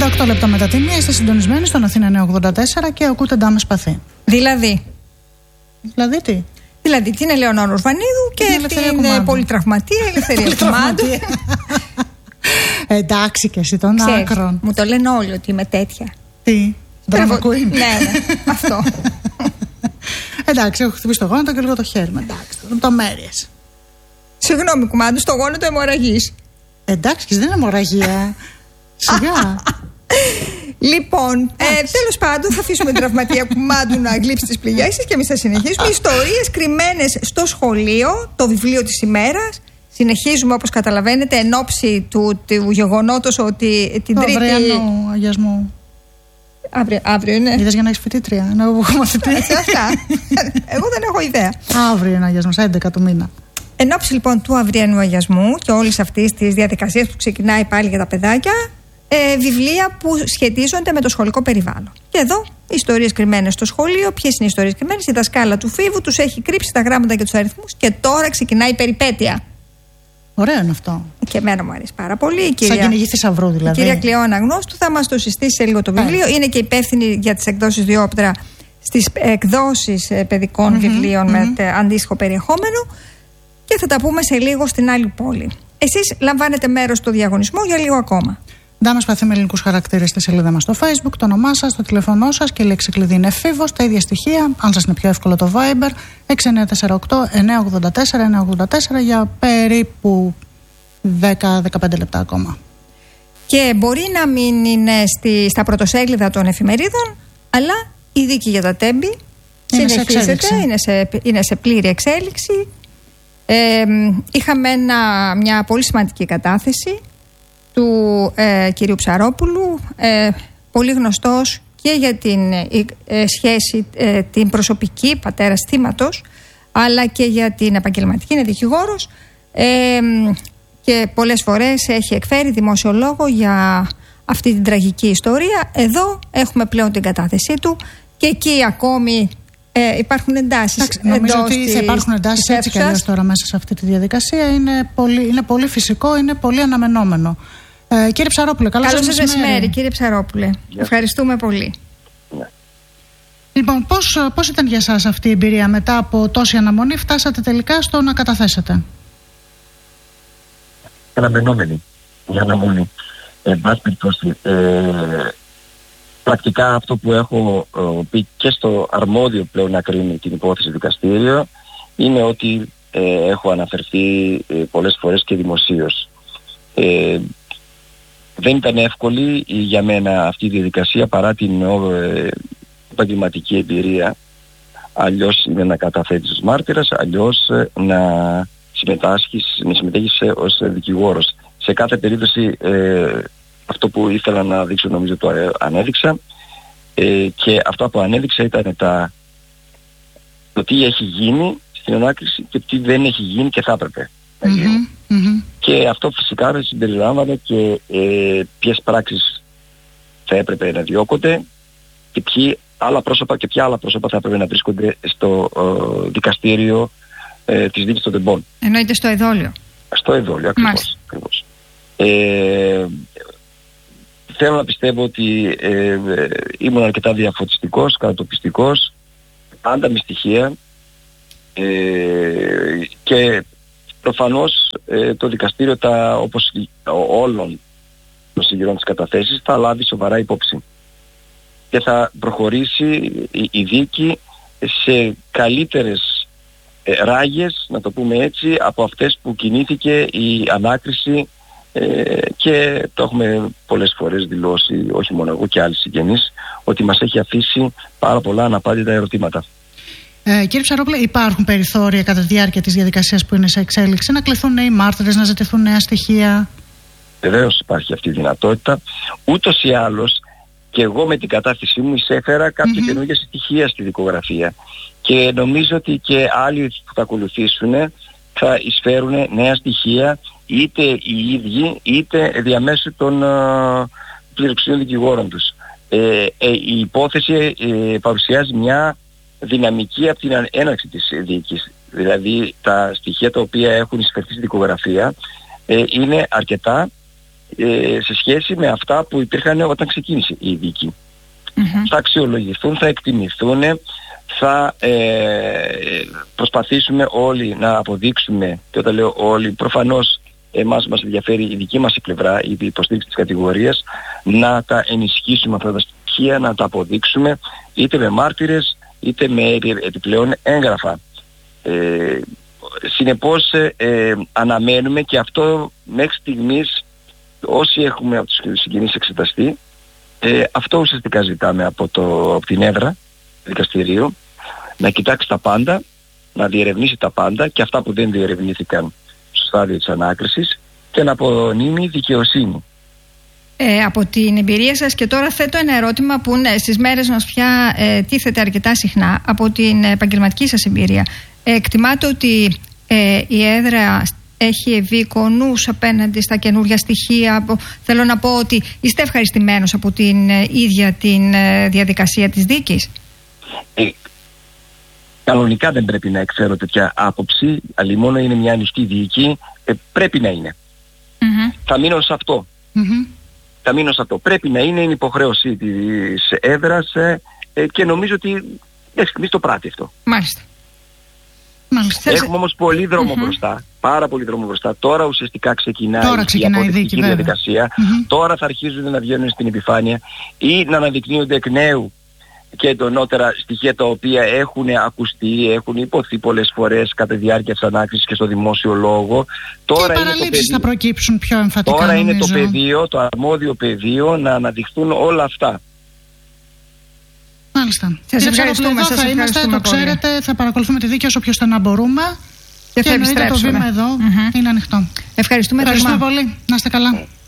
38 λεπτά μετά τη μία είστε συντονισμένοι στον Αθήνα 984 και ακούτε Ντάμε Σπαθί. Δηλαδή τι? Δηλαδή την Ελεονόρα Ουρβανίδου και την πολυτραυματία Ελευθερία Κουμάντου. Εντάξει και εσύ των άκρων. Μου το λένε όλοι ότι είμαι τέτοια. Τι? Drama queen. Ναι, αυτό. Εντάξει, έχω χτυπήσει το γόνατο και λίγο το χέρι. Εντάξει, λεπτομέρειες. Συγγνώμη, Κουμάντου, στο γόνατο αιμορραγείς. Εντάξει, και δεν είναι αιμορραγία. Σιγά. Λοιπόν, τέλος πάντων, θα αφήσουμε την τραυματία Κουμάντου να γλύψει τις πληγές της και εμείς θα συνεχίσουμε. Ιστορίες κρυμμένες στο σχολείο, το βιβλίο της ημέρας. Συνεχίζουμε, όπως καταλαβαίνετε, εν ώψη του γεγονότος ότι την Τρίτη. Αυριανού αγιασμού. Αύριο είναι. Είδες για να έχεις φοιτήτρια, ενώ εγώ έχω μαθητή. Αυτά. Εγώ δεν έχω ιδέα. Αύριο είναι αγιασμός, 11 του μήνα. Εν ώψη λοιπόν του αυριανού αγιασμού και όλης αυτής της διαδικασίας που ξεκινάει πάλι για τα παιδάκια, βιβλία που σχετίζονται με το σχολικό περιβάλλον. Και εδώ, ιστορίες κρυμμένες στο σχολείο. Ποιες είναι οι ιστορίες κρυμμένες? Η δασκάλα του Φίβου τους έχει κρύψει τα γράμματα και τους αριθμούς και τώρα ξεκινάει η περιπέτεια. Ωραίο είναι αυτό. Και εμένα μου αρέσει πάρα πολύ. Σαν κυνηγή θησαυρού δηλαδή. Η κυρία Κλεώνα Γνώστου θα μας το συστήσει σε λίγο το βιβλίο. Είναι και υπεύθυνη για τις εκδόσεις Διόπτρα στις εκδόσεις παιδικών βιβλίων με αντίστοιχο περιεχόμενο. Και θα τα πούμε σε λίγο στην άλλη πόλη. Εσείς λαμβάνετε μέρος στο διαγωνισμό για λίγο ακόμα. Ντάμε Σπαθί με ελληνικούς χαρακτήρες στη σελίδα μας στο Facebook, το όνομά σας, το τηλέφωνό σας και η λέξη κλειδί είναι Φίβος, τα ίδια στοιχεία. Αν σας είναι πιο εύκολο το Viber, 6948 984 984 για περίπου 10-15 λεπτά ακόμα. Και μπορεί να μην είναι στα πρωτοσέλιδα των εφημερίδων, αλλά η δίκη για τα Τέμπη συνεχίζεται, είναι σε πλήρη εξέλιξη. Είχαμε μια πολύ σημαντική κατάθεση του κυρίου Ψαρόπουλου, πολύ γνωστός και για την σχέση την προσωπική πατέρας θύματος, αλλά και για την επαγγελματική, είναι δικηγόρος, και πολλές φορές έχει εκφέρει δημόσιο λόγο για αυτή την τραγική ιστορία. Εδώ έχουμε πλέον την κατάθεσή του και εκεί ακόμη υπάρχουν εντάσεις. Νομίζω ότι θα υπάρχουν εντάσεις έτσι κι αλλιώς τώρα μέσα σε αυτή τη διαδικασία. Είναι πολύ φυσικό, είναι πολύ αναμενόμενο. Κύριε Ψαρόπουλε, καλώς σας μεσημέρι. Κύριε Ψαρόπουλε, ευχαριστούμε πολύ. Λοιπόν, πώς ήταν για σας αυτή η εμπειρία? Μετά από τόση αναμονή φτάσατε τελικά στο να καταθέσετε? Αναμενόμενη η αναμονή. Πρακτικά αυτό που έχω πει και στο αρμόδιο πλέον να κρίνει την υπόθεση δικαστήριο είναι ότι έχω αναφερθεί πολλές φορές και δημοσίως. Δεν ήταν εύκολη για μένα αυτή η διαδικασία παρά την επαγγελματική εμπειρία. Αλλιώς είναι να καταθέτεις ως μάρτυρας, αλλιώς να συμμετέχεις ως δικηγόρος. Σε κάθε περίπτωση αυτό που ήθελα να δείξω νομίζω το ανέδειξα, και αυτό που ανέδειξα ήταν το τι έχει γίνει στην ανάκριση και τι δεν έχει γίνει και θα έπρεπε. Και αυτό φυσικά συμπεριλάμβανε και ποιες πράξεις θα έπρεπε να διώκονται και ποια άλλα πρόσωπα θα έπρεπε να βρίσκονται στο δικαστήριο της δίκης των τεμπών. Εννοείται στο εδόλιο. Στο εδόλιο, ακριβώς. Θέλω να πιστεύω ότι ήμουν αρκετά διαφωτιστικός, κατατοπιστικός, πάντα με στοιχεία, και προφανώς το δικαστήριο όπως όλων των συγγενών της καταθέσεις θα λάβει σοβαρά υπόψη και θα προχωρήσει η δίκη σε καλύτερες ράγες, να το πούμε έτσι, από αυτές που κινήθηκε η ανάκριση, και το έχουμε πολλές φορές δηλώσει, όχι μόνο εγώ και άλλοι συγγενείς, ότι μας έχει αφήσει πάρα πολλά αναπάντητα ερωτήματα. Κύριε Ψαρόπουλε, υπάρχουν περιθώρια κατά τη διάρκεια της διαδικασίας που είναι σε εξέλιξη να κληθούν νέοι μάρτυρες, να ζητηθούν νέα στοιχεία? Βεβαίως υπάρχει αυτή η δυνατότητα. Ούτως ή άλλως και εγώ με την κατάθεσή μου εισέφερα κάποια καινούργια στοιχεία στη δικογραφία και νομίζω ότι και άλλοι που θα ακολουθήσουν θα εισφέρουν νέα στοιχεία, είτε οι ίδιοι είτε διαμέσου των πληροξιών δικηγόρων τους. Η υπόθεση παρουσιάζει μια δυναμική από την έναρξη της δίκης. Δηλαδή τα στοιχεία τα οποία έχουν εισφερθεί στη δικογραφία είναι αρκετά σε σχέση με αυτά που υπήρχαν όταν ξεκίνησε η δίκη. Θα αξιολογηθούν, θα εκτιμηθούν, θα προσπαθήσουμε όλοι να αποδείξουμε, και όταν λέω όλοι, προφανώς εμάς μας ενδιαφέρει η δική μας η πλευρά, η υποστήριξη της κατηγορίας, να τα ενισχύσουμε αυτά τα στοιχεία, να τα αποδείξουμε είτε με μάρτυρες είτε με επιπλέον έγγραφα. Συνεπώς αναμένουμε, και αυτό μέχρι στιγμής όσοι έχουμε από τους συγγενείς εξεταστεί, αυτό ουσιαστικά ζητάμε από την έδρα δικαστηρίου, να κοιτάξει τα πάντα, να διερευνήσει τα πάντα και αυτά που δεν διερευνήθηκαν στο στάδιο της ανάκρισης και να απονείμει δικαιοσύνη. Από την εμπειρία σας, και τώρα θέτω ένα ερώτημα που στις μέρες μας πια τίθεται αρκετά συχνά, από την επαγγελματική σας εμπειρία. Εκτιμάτε ότι η έδρα έχει ευήκονους απέναντι στα καινούργια στοιχεία? Θέλω να πω ότι είστε ευχαριστημένος από την ίδια την διαδικασία της δίκης? Κανονικά δεν πρέπει να εκφέρω τέτοια άποψη, αλλά μόνο είναι μια ανοιχτή δίκη, πρέπει να είναι. Θα μείνω σε αυτό. Θα μείνω σε αυτό. Πρέπει να είναι υποχρέωση της έδρας και νομίζω ότι μέχρι στιγμής το πράττει αυτό. Μάλιστα. Έχουμε όμως πολύ δρόμο μπροστά, πάρα πολύ δρόμο μπροστά. Τώρα ουσιαστικά ξεκινάει η αποδεικτική διαδικασία. Τώρα θα αρχίζουν να βγαίνουν στην επιφάνεια ή να αναδεικνύονται εκ νέου και εντονότερα στοιχεία τα οποία έχουν ακουστεί, έχουν υποθεί πολλές φορές κατά τη διάρκεια της ανάκρισης και στο δημόσιο λόγο. Τώρα και οι παραλήψεις θα προκύψουν πιο εμφατικά. Τώρα είναι το πεδίο, το αρμόδιο πεδίο, να αναδειχθούν όλα αυτά. Μάλιστα. Σας ευχαριστούμε. Θα είμαστε, το ξέρετε, θα παρακολουθούμε τη δίκη όσο πιο στενά μπορούμε. Και θα επιστρέψουμε. Το βήμα εδώ είναι ανοιχτό. Ευχαριστούμε πολύ. Να είστε καλά.